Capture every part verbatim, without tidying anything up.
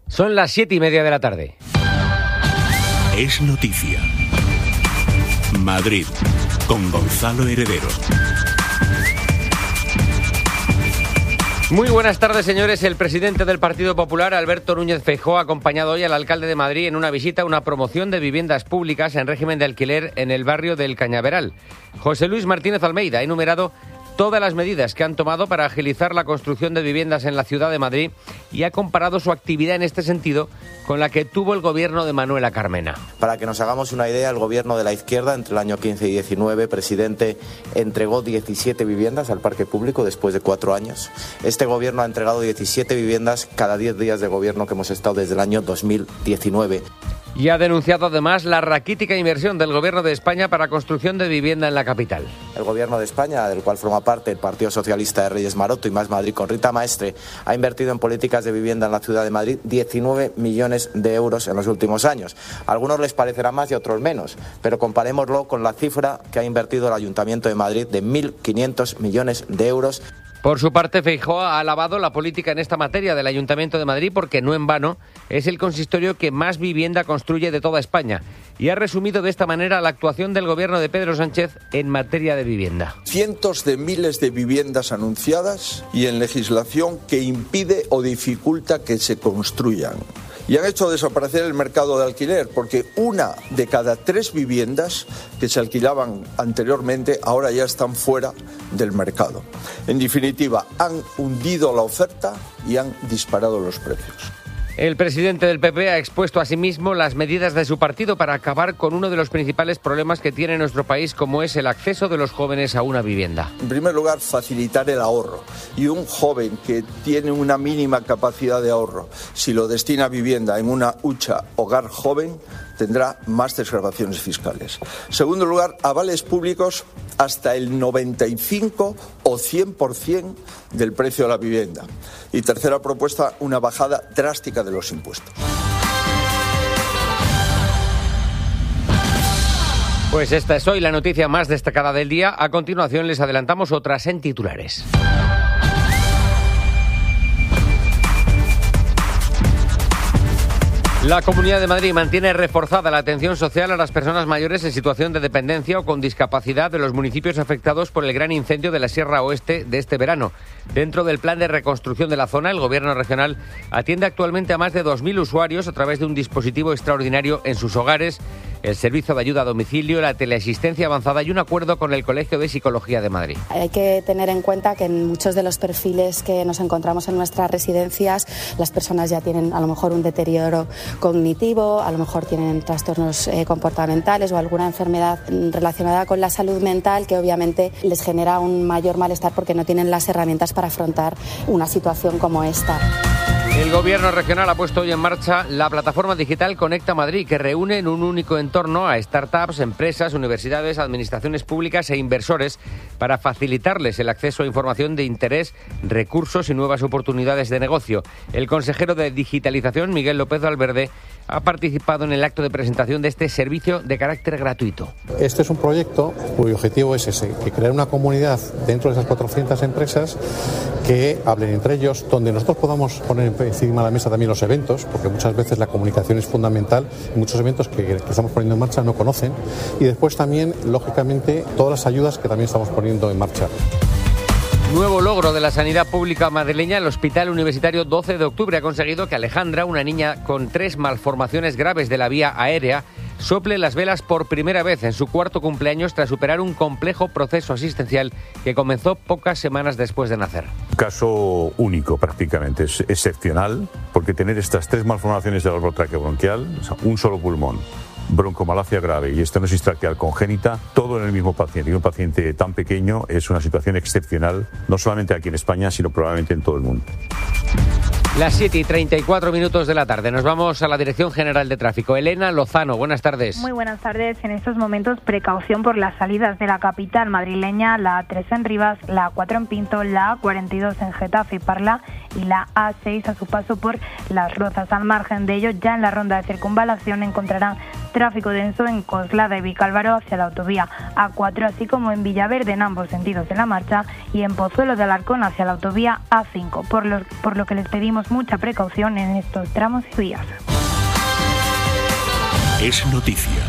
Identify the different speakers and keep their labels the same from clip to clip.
Speaker 1: Son las siete y media de la tarde.
Speaker 2: Es noticia. Madrid, con Gonzalo Heredero.
Speaker 1: Muy buenas tardes, señores. El presidente del Partido Popular, Alberto Núñez Feijóo, ha acompañado hoy al alcalde de Madrid en una visita a una promoción de viviendas públicas en régimen de alquiler en el barrio del Cañaveral. José Luis Martínez Almeida ha enumerado todas las medidas que han tomado para agilizar la construcción de viviendas en la ciudad de Madrid y ha comparado su actividad en este sentido con la que tuvo el gobierno de Manuela Carmena.
Speaker 3: Para que nos hagamos una idea, el gobierno de la izquierda, entre el año quince y diecinueve, presidente, entregó diecisiete viviendas al parque público después de cuatro años. Este gobierno ha entregado diecisiete viviendas cada diez días de gobierno que hemos estado desde el año dos mil diecinueve.
Speaker 1: Y ha denunciado además la raquítica inversión del Gobierno de España para construcción de vivienda en la capital.
Speaker 3: El Gobierno de España, del cual forma parte el Partido Socialista de Reyes Maroto y Más Madrid con Rita Maestre, ha invertido en políticas de vivienda en la ciudad de Madrid diecinueve millones de euros en los últimos años. A algunos les parecerá más y a otros menos, pero comparémoslo con la cifra que ha invertido el Ayuntamiento de Madrid de mil quinientos millones de euros.
Speaker 1: Por su parte, Feijóo ha alabado la política en esta materia del Ayuntamiento de Madrid porque, no en vano, es el consistorio que más vivienda construye de toda España y ha resumido de esta manera la actuación del gobierno de Pedro Sánchez en materia de vivienda.
Speaker 4: Cientos de miles de viviendas anunciadas y en legislación que impide o dificulta que se construyan. Y han hecho desaparecer el mercado de alquiler, porque una de cada tres viviendas que se alquilaban anteriormente ahora ya están fuera del mercado. En definitiva, han hundido la oferta y han disparado los precios.
Speaker 1: El presidente del P P ha expuesto asimismo las medidas de su partido para acabar con uno de los principales problemas que tiene nuestro país, como es el acceso de los jóvenes a una vivienda.
Speaker 4: En primer lugar, facilitar el ahorro. Y un joven que tiene una mínima capacidad de ahorro, si lo destina a vivienda en una hucha hogar joven, tendrá más desgravaciones fiscales. En segundo lugar, avales públicos hasta el noventa y cinco o cien por ciento del precio de la vivienda. Y tercera propuesta, una bajada drástica de los impuestos.
Speaker 1: Pues esta es hoy la noticia más destacada del día. A continuación les adelantamos otras en titulares. La Comunidad de Madrid mantiene reforzada la atención social a las personas mayores en situación de dependencia o con discapacidad de los municipios afectados por el gran incendio de la Sierra Oeste de este verano. Dentro del plan de reconstrucción de la zona, el Gobierno regional atiende actualmente a más de dos mil usuarios a través de un dispositivo extraordinario en sus hogares, el servicio de ayuda a domicilio, la teleasistencia avanzada y un acuerdo con el Colegio de Psicología de Madrid.
Speaker 5: Hay que tener en cuenta que en muchos de los perfiles que nos encontramos en nuestras residencias, las personas ya tienen a lo mejor un deterioro cognitivo, a lo mejor tienen trastornos eh, comportamentales o alguna enfermedad relacionada con la salud mental que obviamente les genera un mayor malestar porque no tienen las herramientas para afrontar una situación como esta.
Speaker 1: El Gobierno regional ha puesto hoy en marcha la plataforma digital Conecta Madrid, que reúne en un único entorno a startups, empresas, universidades, administraciones públicas e inversores para facilitarles el acceso a información de interés, recursos y nuevas oportunidades de negocio. El consejero de Digitalización, Miguel López Valverde, ha participado en el acto de presentación de este servicio de carácter gratuito.
Speaker 6: Este es un proyecto cuyo objetivo es ese, que crear una comunidad dentro de esas cuatrocientas empresas que hablen entre ellos, donde nosotros podamos poner encima de la mesa también los eventos, porque muchas veces la comunicación es fundamental, y muchos eventos que, que estamos poniendo en marcha no conocen, y después también, lógicamente, todas las ayudas que también estamos poniendo en marcha.
Speaker 1: Nuevo logro de la sanidad pública madrileña. El Hospital Universitario doce de octubre ha conseguido que Alejandra, una niña con tres malformaciones graves de la vía aérea, sople las velas por primera vez en su cuarto cumpleaños tras superar un complejo proceso asistencial que comenzó pocas semanas después de nacer.
Speaker 7: Caso único prácticamente, es excepcional, porque tener estas tres malformaciones del árbol traqueobronquial, o sea, un solo pulmón, broncomalacia grave y estenosis traqueal congénita, todo en el mismo paciente. Y un paciente tan pequeño es una situación excepcional, no solamente aquí en España, sino probablemente en todo el mundo.
Speaker 1: Las siete y treinta y cuatro minutos de la tarde. Nos vamos a la Dirección General de Tráfico. Elena Lozano, buenas tardes.
Speaker 8: Muy buenas tardes. En estos momentos, precaución por las salidas de la capital madrileña, la A tres en Rivas, la A cuatro en Pinto, la A cuarenta y dos en Getafe y Parla y la A seis a su paso por Las Rozas. Al margen de ello, ya en la ronda de circunvalación encontrarán tráfico denso en Coslada y Vicálvaro hacia la autovía A cuatro, así como en Villaverde en ambos sentidos de la marcha y en Pozuelo de Alarcón hacia la autovía A cinco, por lo, por lo que les pedimos mucha precaución en estos tramos y vías.
Speaker 2: Es noticia.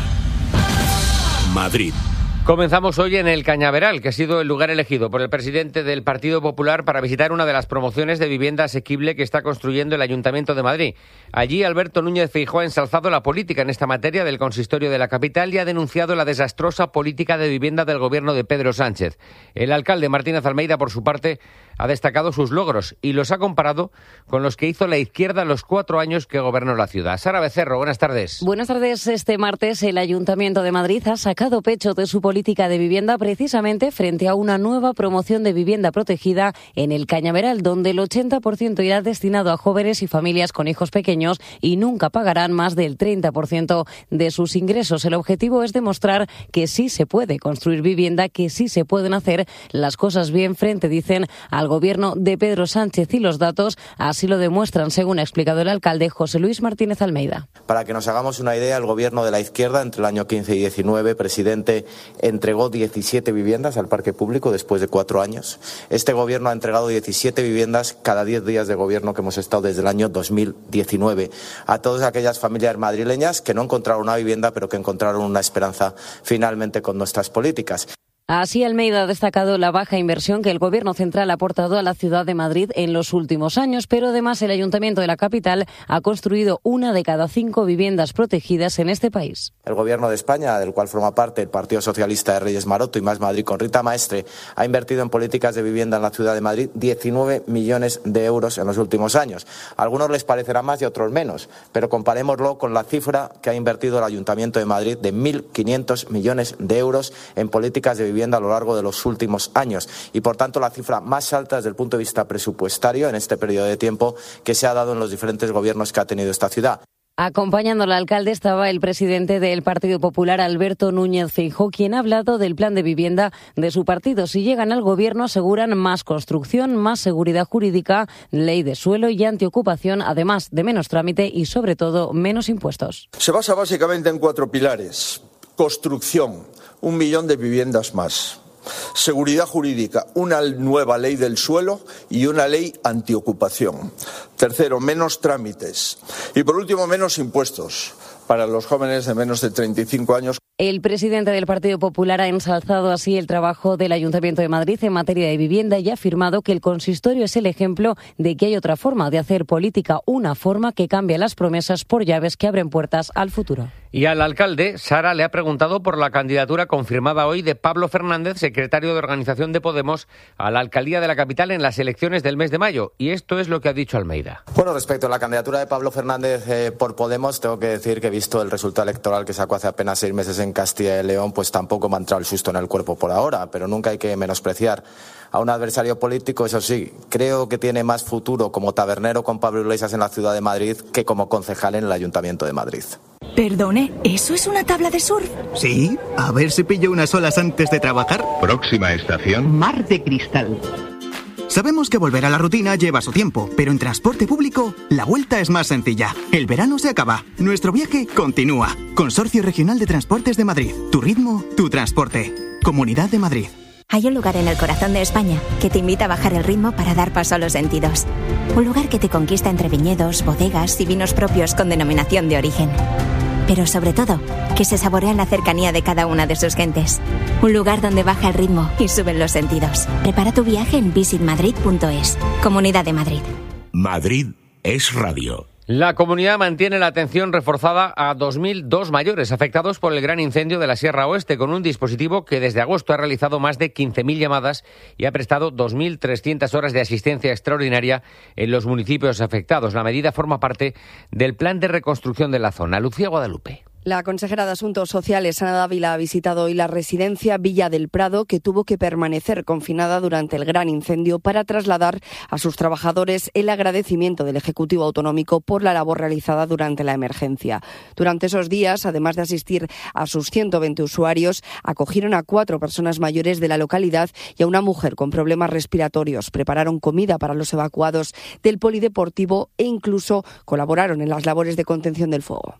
Speaker 2: Madrid.
Speaker 1: Comenzamos hoy en el Cañaveral, que ha sido el lugar elegido por el presidente del Partido Popular para visitar una de las promociones de vivienda asequible que está construyendo el Ayuntamiento de Madrid. Allí, Alberto Núñez Feijóo ha ensalzado la política en esta materia del consistorio de la capital y ha denunciado la desastrosa política de vivienda del gobierno de Pedro Sánchez. El alcalde Martínez Almeida, por su parte, ha destacado sus logros y los ha comparado con los que hizo la izquierda en los cuatro años que gobernó la ciudad. Sara Becerro, buenas tardes.
Speaker 9: Buenas tardes. Este martes el Ayuntamiento de Madrid ha sacado pecho de su política de vivienda precisamente frente a una nueva promoción de vivienda protegida en el Cañaveral, donde el ochenta por ciento irá destinado a jóvenes y familias con hijos pequeños y nunca pagarán más del treinta por ciento de sus ingresos. El objetivo es demostrar que sí se puede construir vivienda, que sí se pueden hacer las cosas bien frente, dicen, al gobierno de Pedro Sánchez, y los datos así lo demuestran, según ha explicado el alcalde José Luis Martínez Almeida.
Speaker 3: Para que nos hagamos una idea, el gobierno de la izquierda entre el año quince y diecinueve, presidente, entregó diecisiete viviendas al parque público después de cuatro años. Este gobierno ha entregado diecisiete viviendas cada diez días de gobierno que hemos estado desde el año dos mil diecinueve a todas aquellas familias madrileñas que no encontraron una vivienda, pero que encontraron una esperanza finalmente con nuestras políticas.
Speaker 9: Así, Almeida ha destacado la baja inversión que el Gobierno central ha aportado a la ciudad de Madrid en los últimos años, pero además el Ayuntamiento de la capital ha construido una de cada cinco viviendas protegidas en este país.
Speaker 3: El Gobierno de España, del cual forma parte el Partido Socialista de Reyes Maroto y Más Madrid con Rita Maestre, ha invertido en políticas de vivienda en la ciudad de Madrid diecinueve millones de euros en los últimos años. A algunos les parecerá más y a otros menos, pero comparémoslo con la cifra que ha invertido el Ayuntamiento de Madrid de mil quinientos millones de euros en políticas de vivienda a lo largo de los últimos años y, por tanto, la cifra más alta desde el punto de vista presupuestario en este periodo de tiempo que se ha dado en los diferentes gobiernos que ha tenido esta ciudad.
Speaker 9: Acompañando al alcalde estaba el presidente del Partido Popular, Alberto Núñez Feijóo, quien ha hablado del plan de vivienda de su partido. Si llegan al gobierno, aseguran más construcción, más seguridad jurídica, ley de suelo y antiocupación, además de menos trámite y, sobre todo, menos impuestos.
Speaker 4: Se basa básicamente en cuatro pilares. Construcción, un millón de viviendas más. Seguridad jurídica, una nueva ley del suelo y una ley antiocupación. Tercero, menos trámites. Y por último, menos impuestos para los jóvenes de menos de treinta y cinco años.
Speaker 9: El presidente del Partido Popular ha ensalzado así el trabajo del Ayuntamiento de Madrid en materia de vivienda y ha afirmado que el consistorio es el ejemplo de que hay otra forma de hacer política, una forma que cambia las promesas por llaves que abren puertas al futuro.
Speaker 1: Y al alcalde, Sara le ha preguntado por la candidatura confirmada hoy de Pablo Fernández, secretario de Organización de Podemos, a la alcaldía de la capital en las elecciones del mes de mayo. Y esto es lo que ha dicho Almeida.
Speaker 3: Bueno, respecto a la candidatura de Pablo Fernández eh, por Podemos, tengo que decir que, visto el resultado electoral que sacó hace apenas seis meses en Castilla y León, pues tampoco me ha entrado el susto en el cuerpo por ahora, pero nunca hay que menospreciar a un adversario político. Eso sí, creo que tiene más futuro como tabernero con Pablo Iglesias en la ciudad de Madrid que como concejal en el Ayuntamiento de Madrid.
Speaker 10: Perdone, ¿eso es una tabla de surf?
Speaker 11: Sí, a ver si pillo unas olas antes de trabajar.
Speaker 12: Próxima estación,
Speaker 11: Mar de Cristal. Sabemos que volver a la rutina lleva su tiempo, pero en transporte público la vuelta es más sencilla. El verano se acaba, nuestro viaje continúa. Consorcio Regional de Transportes de Madrid. Tu ritmo, tu transporte. Comunidad de Madrid.
Speaker 13: Hay un lugar en el corazón de España que te invita a bajar el ritmo para dar paso a los sentidos. Un lugar que te conquista entre viñedos, bodegas y vinos propios con denominación de origen. Pero sobre todo, que se saborea en la cercanía de cada una de sus gentes. Un lugar donde baja el ritmo y suben los sentidos. Prepara tu viaje en visit madrid punto es. Comunidad de Madrid.
Speaker 2: Madrid es radio.
Speaker 1: La comunidad mantiene la atención reforzada a dos mil dos mayores afectados por el gran incendio de la Sierra Oeste, con un dispositivo que desde agosto ha realizado más de quince mil llamadas y ha prestado dos mil trescientas horas de asistencia extraordinaria en los municipios afectados. La medida forma parte del plan de reconstrucción de la zona. Lucía Guadalupe.
Speaker 14: La consejera de Asuntos Sociales, Ana Dávila, ha visitado hoy la residencia Villa del Prado, que tuvo que permanecer confinada durante el gran incendio para trasladar a sus trabajadores el agradecimiento del Ejecutivo Autonómico por la labor realizada durante la emergencia. Durante esos días, además de asistir a sus ciento veinte usuarios, acogieron a cuatro personas mayores de la localidad y a una mujer con problemas respiratorios. Prepararon comida para los evacuados del polideportivo e incluso colaboraron en las labores de contención del fuego.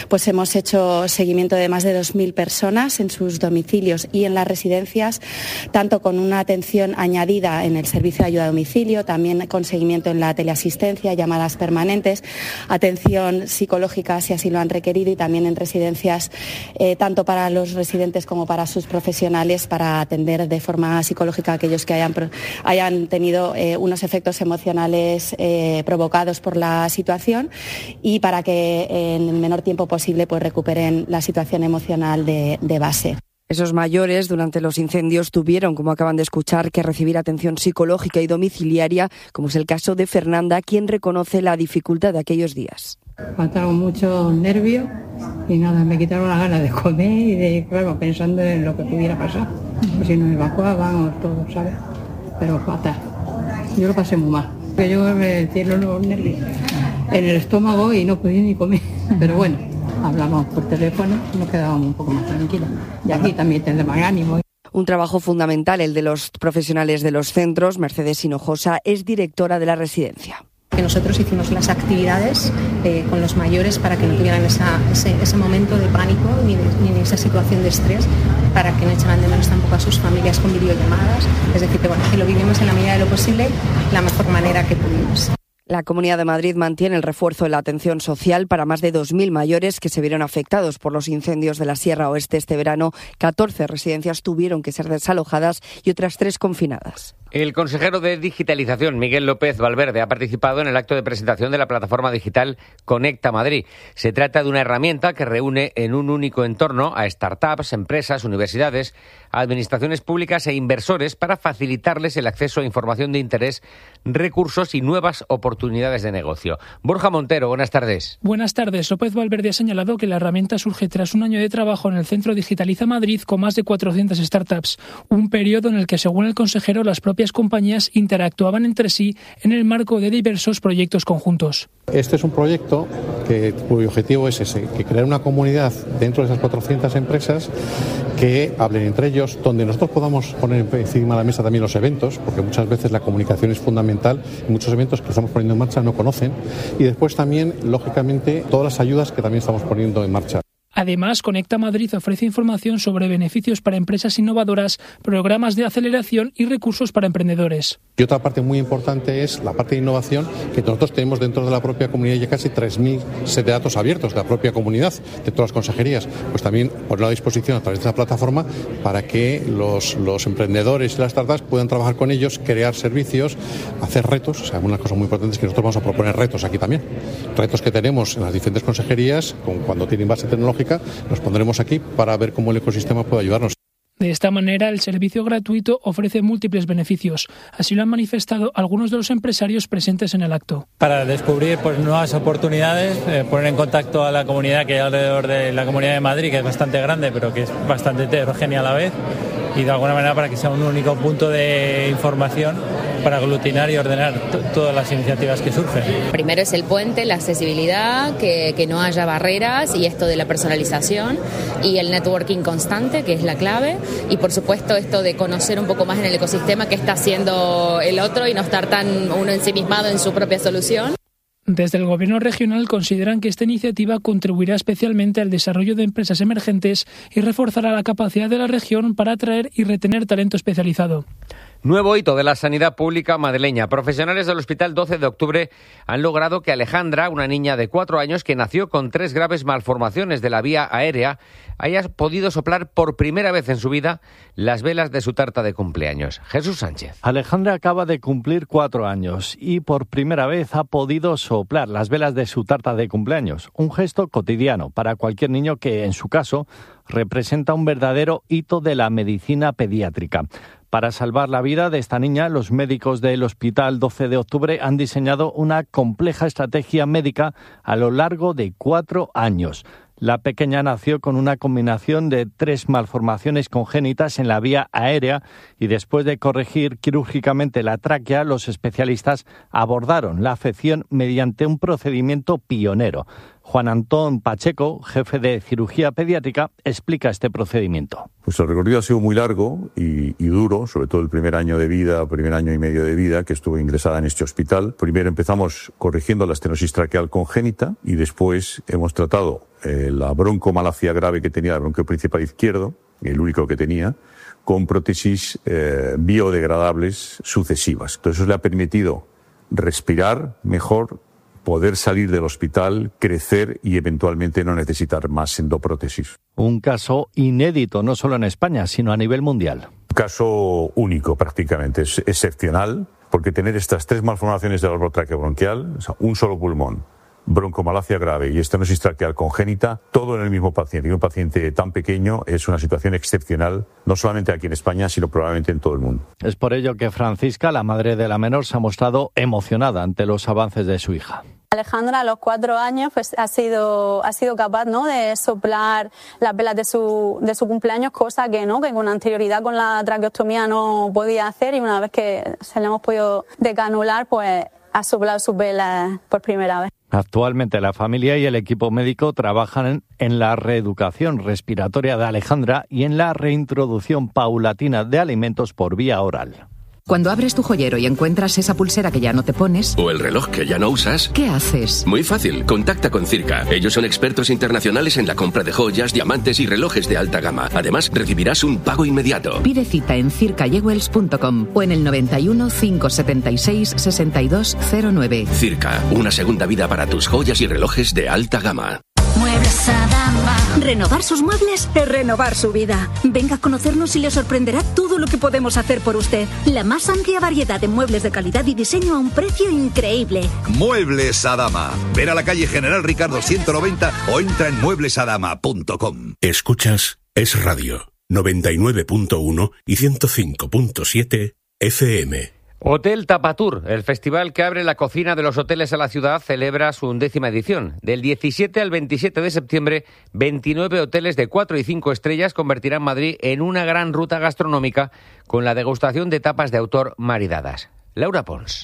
Speaker 5: Pues hemos hecho seguimiento de más de dos mil personas en sus domicilios y en las residencias, tanto con una atención añadida en el servicio de ayuda a domicilio, también con seguimiento en la teleasistencia, llamadas permanentes, atención psicológica si así lo han requerido y también en residencias, eh, tanto para los residentes como para sus profesionales, para atender de forma psicológica a aquellos que hayan, hayan tenido eh, unos efectos emocionales eh, provocados por la situación y para que eh, en el menor tiempo posible pues recuperen la situación emocional de, de base.
Speaker 14: Esos mayores durante los incendios tuvieron, como acaban de escuchar, que recibir atención psicológica y domiciliaria, como es el caso de Fernanda, quien reconoce la dificultad de aquellos días.
Speaker 12: Mataron mucho nervio y nada, me quitaron las ganas de comer y de, claro, pensando en lo que pudiera pasar. Pues si nos evacuaban o todo, ¿sabes? Pero fatal. Yo lo pasé muy mal. Yo me tiene los nervios en el estómago y no podía ni comer. Pero bueno, hablamos por teléfono y nos quedábamos un poco más tranquilos. Y aquí también tendremos ánimo.
Speaker 14: Un trabajo fundamental el de los profesionales de los centros. Mercedes Hinojosa es directora de la residencia.
Speaker 15: Que nosotros hicimos las actividades eh, con los mayores para que no tuvieran esa, ese, ese momento de pánico ni, de, ni esa situación de estrés, para que no echaran de menos tampoco a sus familias con videollamadas. Es decir, que, bueno, que lo vivimos en la medida de lo posible, la mejor manera que pudimos.
Speaker 14: La Comunidad de Madrid mantiene el refuerzo de la atención social para más de dos mil mayores que se vieron afectados por los incendios de la Sierra Oeste este verano. catorce residencias tuvieron que ser desalojadas y otras tres confinadas.
Speaker 1: El consejero de Digitalización, Miguel López Valverde, ha participado en el acto de presentación de la plataforma digital Conecta Madrid. Se trata de una herramienta que reúne en un único entorno a startups, empresas, universidades, administraciones públicas e inversores para facilitarles el acceso a información de interés, recursos y nuevas oportunidades de negocio. Borja Montero, buenas tardes.
Speaker 16: Buenas tardes. López Valverde ha señalado que la herramienta surge tras un año de trabajo en el Centro Digitaliza Madrid con más de cuatrocientas startups. Un periodo en el que, según el consejero, las propias compañías interactuaban entre sí en el marco de diversos proyectos conjuntos.
Speaker 6: Este es un proyecto que, cuyo objetivo es ese, que crear una comunidad dentro de esas cuatrocientas empresas que hablen entre ellos, donde nosotros podamos poner encima de la mesa también los eventos, porque muchas veces la comunicación es fundamental y muchos eventos que estamos poniendo en marcha no conocen, y después también, lógicamente, todas las ayudas que también estamos poniendo en marcha.
Speaker 16: Además, Conecta Madrid ofrece información sobre beneficios para empresas innovadoras, programas de aceleración y recursos para emprendedores.
Speaker 6: Y otra parte muy importante es la parte de innovación, que nosotros tenemos dentro de la propia comunidad ya casi tres mil sets de datos abiertos de la propia comunidad, de todas las consejerías. Pues también ponerlo a disposición a través de esta plataforma para que los, los emprendedores y las startups puedan trabajar con ellos, crear servicios, hacer retos. O sea, una cosa muy importante es que nosotros vamos a proponer retos aquí también. Retos que tenemos en las diferentes consejerías, con, cuando tienen base tecnológica, nos pondremos aquí para ver cómo el ecosistema puede ayudarnos.
Speaker 16: De esta manera, el servicio gratuito ofrece múltiples beneficios. Así lo han manifestado algunos de los empresarios presentes en el acto.
Speaker 17: Para descubrir pues, nuevas oportunidades, eh, poner en contacto a la comunidad que hay alrededor de la Comunidad de Madrid, que es bastante grande, pero que es bastante heterogénea a la vez, y de alguna manera para que sea un único punto de información para aglutinar y ordenar t- todas las iniciativas que surgen.
Speaker 18: Primero es el puente, la accesibilidad, que, que no haya barreras y esto de la personalización y el networking constante, que es la clave, y por supuesto esto de conocer un poco más en el ecosistema qué está haciendo el otro y no estar tan uno ensimismado en su propia solución.
Speaker 16: Desde el Gobierno regional consideran que esta iniciativa contribuirá especialmente al desarrollo de empresas emergentes y reforzará la capacidad de la región para atraer y retener talento especializado.
Speaker 1: Nuevo hito de la sanidad pública madrileña. Profesionales del Hospital doce de octubre han logrado que Alejandra, una niña de cuatro años que nació con tres graves malformaciones de la vía aérea, haya podido soplar por primera vez en su vida las velas de su tarta de cumpleaños. Jesús Sánchez.
Speaker 19: Alejandra acaba de cumplir cuatro años y por primera vez ha podido soplar las velas de su tarta de cumpleaños. Un gesto cotidiano para cualquier niño que, en su caso, representa un verdadero hito de la medicina pediátrica. Para salvar la vida de esta niña, los médicos del Hospital doce de octubre han diseñado una compleja estrategia médica a lo largo de cuatro años. La pequeña nació con una combinación de tres malformaciones congénitas en la vía aérea y después de corregir quirúrgicamente la tráquea, los especialistas abordaron la afección mediante un procedimiento pionero. Juan Antón Pacheco, jefe de cirugía pediátrica, explica este procedimiento.
Speaker 7: Pues el recorrido ha sido muy largo y, y duro, sobre todo el primer año de vida, primer año y medio de vida que estuve ingresada en este hospital. Primero empezamos corrigiendo la estenosis traqueal congénita y después hemos tratado eh, la broncomalacia grave que tenía, el bronquio principal izquierdo, el único que tenía, con prótesis eh, biodegradables sucesivas. Entonces eso le ha permitido respirar mejor, poder salir del hospital, crecer y eventualmente no necesitar más endoprótesis.
Speaker 19: Un caso inédito, no solo en España, sino a nivel mundial.
Speaker 7: Un caso único prácticamente, es excepcional, porque tener estas tres malformaciones del árbol traqueobronquial, o sea, un solo pulmón, broncomalacia grave y estenosis traqueal congénita, todo en el mismo paciente. Y un paciente tan pequeño es una situación excepcional, no solamente aquí en España, sino probablemente en todo el mundo.
Speaker 19: Es por ello que Francisca, la madre de la menor, se ha mostrado emocionada ante los avances de su hija.
Speaker 20: Alejandra a los cuatro años pues ha sido ha sido capaz, ¿no?, de soplar las velas de su de su cumpleaños, cosa que no que con anterioridad con la traqueostomía no podía hacer, y una vez que se le hemos podido decanular, pues ha soplado sus velas por primera vez.
Speaker 19: Actualmente la familia y el equipo médico trabajan en, en la reeducación respiratoria de Alejandra y en la reintroducción paulatina de alimentos por vía oral.
Speaker 21: Cuando abres tu joyero y encuentras esa pulsera que ya no te pones,
Speaker 22: o el reloj que ya no usas,
Speaker 21: ¿qué haces?
Speaker 22: Muy fácil, contacta con Circa. Ellos son expertos internacionales en la compra de joyas, diamantes y relojes de alta gama. Además, recibirás un pago inmediato.
Speaker 21: Pide cita en circa jewels punto com o en el noventa y uno, cinco setenta y seis, sesenta y dos cero nueve.
Speaker 22: Circa, una segunda vida para tus joyas y relojes de alta gama.
Speaker 10: Muebles Adama. Renovar sus muebles es renovar su vida. Venga a conocernos y le sorprenderá todo lo que podemos hacer por usted. La más amplia variedad de muebles de calidad y diseño a un precio increíble.
Speaker 23: Muebles Adama. Ver a la calle General Ricardo ciento noventa o entra en muebles adama punto com.
Speaker 2: Escuchas Es Radio, noventa y nueve punto uno y ciento cinco punto siete F M.
Speaker 1: Hotel Tapatur, el festival que abre la cocina de los hoteles a la ciudad, celebra su undécima edición. Del diecisiete al veintisiete de septiembre, veintinueve hoteles de cuatro y cinco estrellas convertirán Madrid en una gran ruta gastronómica con la degustación de tapas de autor maridadas. Laura Pons.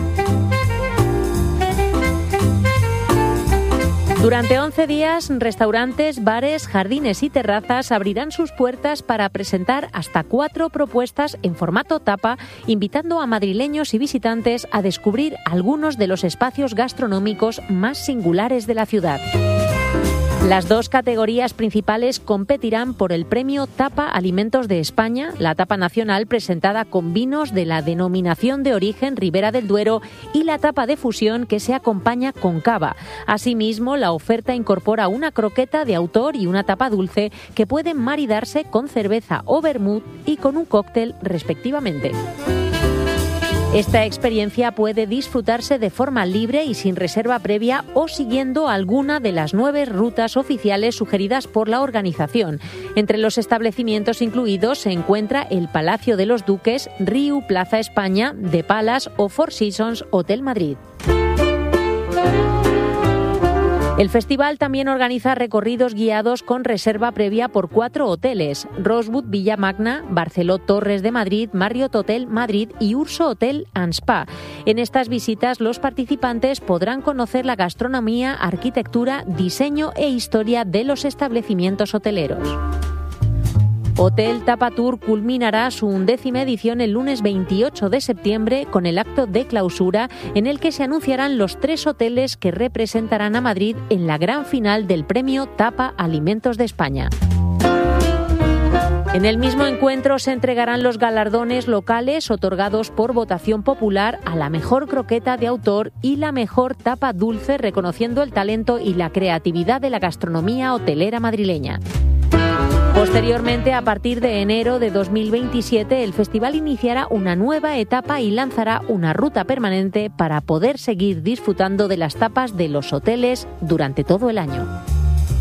Speaker 9: Durante once días, restaurantes, bares, jardines y terrazas abrirán sus puertas para presentar hasta cuatro propuestas en formato tapa, invitando a madrileños y visitantes a descubrir algunos de los espacios gastronómicos más singulares de la ciudad. Las dos categorías principales competirán por el premio Tapa Alimentos de España, la tapa nacional presentada con vinos de la denominación de origen Ribera del Duero, y la tapa de fusión que se acompaña con cava. Asimismo, la oferta incorpora una croqueta de autor y una tapa dulce que pueden maridarse con cerveza o vermut y con un cóctel respectivamente. Esta experiencia puede disfrutarse de forma libre y sin reserva previa o siguiendo alguna de las nueve rutas oficiales sugeridas por la organización. Entre los establecimientos incluidos se encuentra el Palacio de los Duques, Riu Plaza España, The Palace o Four Seasons Hotel Madrid. El festival también organiza recorridos guiados con reserva previa por cuatro hoteles: Rosewood Villa Magna, Barceló Torres de Madrid, Marriott Hotel Madrid y Urso Hotel and Spa. En estas visitas los participantes podrán conocer la gastronomía, arquitectura, diseño e historia de los establecimientos hoteleros. Hotel Tapatur culminará su undécima edición el lunes veintiocho de septiembre con el acto de clausura en el que se anunciarán los tres hoteles que representarán a Madrid en la gran final del premio Tapa Alimentos de España. En el mismo encuentro se entregarán los galardones locales otorgados por votación popular a la mejor croqueta de autor y la mejor tapa dulce, reconociendo el talento y la creatividad de la gastronomía hotelera madrileña. Posteriormente, a partir de enero de dos mil veintisiete, el festival iniciará una nueva etapa y lanzará una ruta permanente para poder seguir disfrutando de las tapas de los hoteles durante todo el año.